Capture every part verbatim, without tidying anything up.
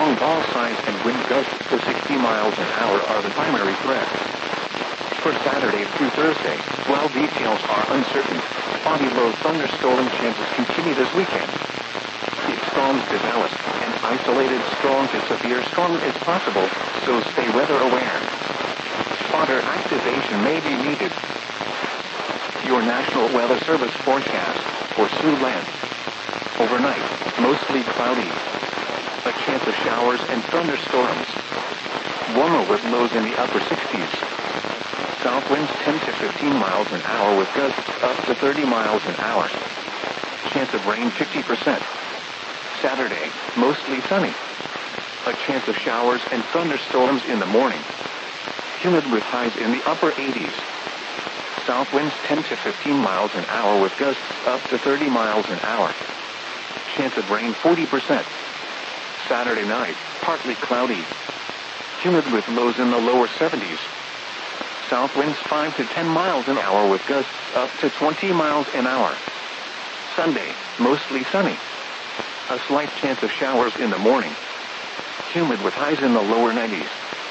strong ball size and wind gusts to sixty miles an hour are the primary threat. For Saturday through Thursday, while details are uncertain, spotty low thunderstorm chances continue this weekend. If storms develop, an isolated strong to severe storm is possible, so stay weather aware. Spotter activation may be needed. Your National Weather Service forecast for Siouxland. Overnight, mostly cloudy. A chance of showers and thunderstorms. Warmer with lows in the upper sixties. South winds ten to fifteen miles an hour with gusts up to thirty miles an hour. Chance of rain fifty percent. Saturday, mostly sunny. A chance of showers and thunderstorms in the morning. Humid with highs in the upper eighties. South winds ten to fifteen miles an hour with gusts up to thirty miles an hour. Chance of rain forty percent. Saturday night, partly cloudy. Humid with lows in the lower seventies. South winds five to ten miles an hour with gusts up to twenty miles an hour. Sunday, mostly sunny. A slight chance of showers in the morning. Humid with highs in the lower nineties.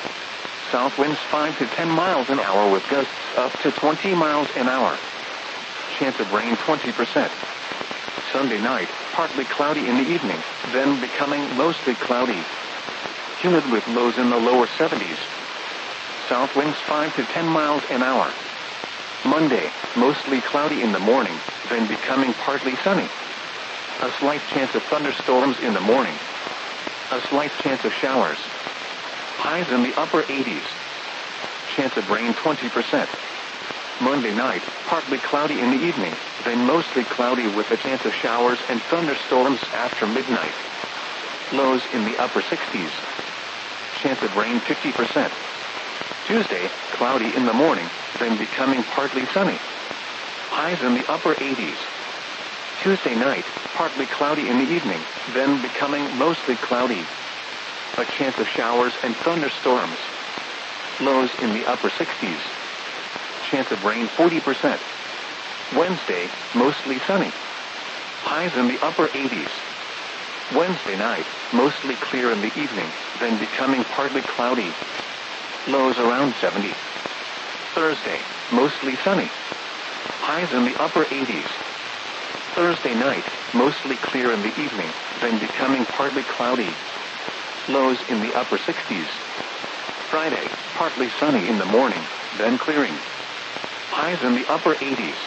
South winds five to ten miles an hour with gusts up to twenty miles an hour. Chance of rain twenty percent. Sunday night, partly cloudy in the evening, then becoming mostly cloudy. Humid with lows in the lower seventies. South winds five to ten miles an hour. Monday, mostly cloudy in the morning, then becoming partly sunny. A slight chance of thunderstorms in the morning. A slight chance of showers. Highs in the upper eighties. Chance of rain twenty percent. Monday night, partly cloudy in the evening, then mostly cloudy with a chance of showers and thunderstorms after midnight. Lows in the upper sixties. Chance of rain fifty percent. Tuesday, cloudy in the morning, then becoming partly sunny. Highs in the upper eighties. Tuesday night, partly cloudy in the evening, then becoming mostly cloudy. A chance of showers and thunderstorms. Lows in the upper sixties. Chance of rain forty percent. Wednesday, mostly sunny. Highs in the upper eighties. Wednesday night, mostly clear in the evening, then becoming partly cloudy. Lows around seventy. Thursday, mostly sunny. Highs in the upper eighties. Thursday night, mostly clear in the evening, then becoming partly cloudy. Lows in the upper sixties. Friday, partly sunny in the morning, then clearing. Highs in the upper eighties.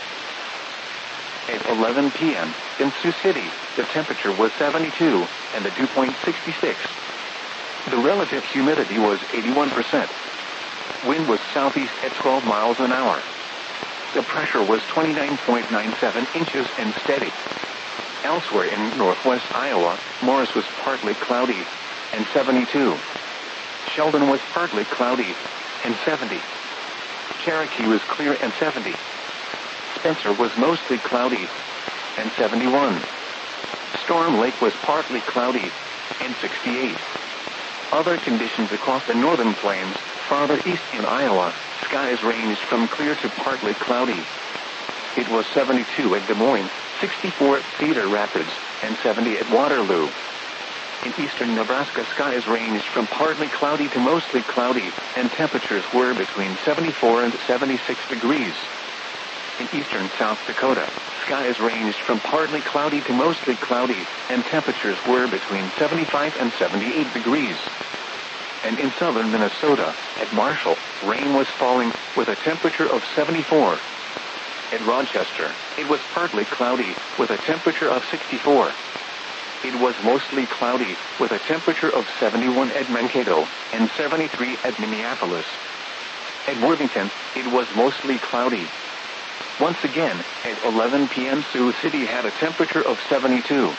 At eleven p.m., in Sioux City, the temperature was seventy-two, and the dew point sixty-six. The relative humidity was eighty-one percent. Wind was southeast at twelve miles an hour. The pressure was twenty-nine point nine seven inches and steady. Elsewhere in northwest Iowa, Morris was partly cloudy, and seventy-two. Sheldon was partly cloudy, and seventy. Cherokee was clear and seventy. Spencer was mostly cloudy, and seventy-one. Storm Lake was partly cloudy, and sixty-eight. Other conditions across the northern plains, farther east in Iowa, skies ranged from clear to partly cloudy. It was seventy-two at Des Moines, sixty-four at Cedar Rapids, and seventy at Waterloo. In eastern Nebraska, skies ranged from partly cloudy to mostly cloudy, and temperatures were between seventy-four and seventy-six degrees. In eastern South Dakota, skies ranged from partly cloudy to mostly cloudy, and temperatures were between seventy-five and seventy-eight degrees. And in southern Minnesota, at Marshall, rain was falling, with a temperature of seventy-four. At Rochester, it was partly cloudy, with a temperature of sixty-four. It was mostly cloudy, with a temperature of seventy-one at Mankato, and seventy-three at Minneapolis. At Worthington, it was mostly cloudy. Once again, at eleven p.m. Sioux City had a temperature of seventy-two.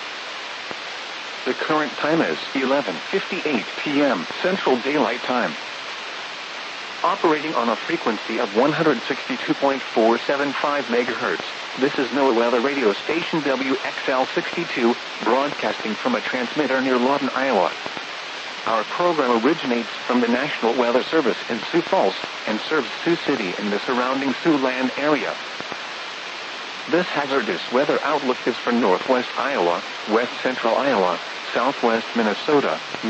The current time is eleven fifty-eight p.m. Central Daylight Time. Operating on a frequency of one hundred sixty-two point four seven five megahertz, this is NOAA Weather Radio Station W X L sixty-two, broadcasting from a transmitter near Lawton, Iowa. Our program originates from the National Weather Service in Sioux Falls and serves Sioux City and the surrounding Siouxland area. This hazardous weather outlook is for northwest Iowa, west central Iowa, southwest Minnesota,